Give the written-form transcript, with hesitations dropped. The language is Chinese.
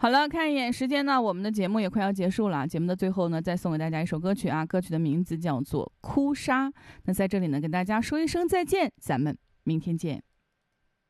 好了，看一眼时间呢，我们的节目也快要结束了。节目的最后呢，再送给大家一首歌曲啊，歌曲的名字叫做《哭砂》。那在这里呢，跟大家说一声再见，咱们明天见。